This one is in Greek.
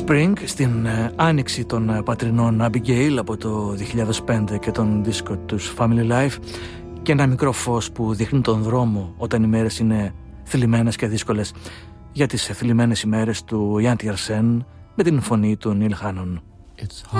Spring στην άνοιξη των πατρινών Abigail από το 2005 και τον δίσκο τους Family Life, και ένα μικρό φως που δείχνει τον δρόμο όταν οι μέρες είναι θλιμμένες και δύσκολες, για τις θλιμμένες ημέρες του Ιάν Τιερσέν με την φωνή του Νίλ Χάνον.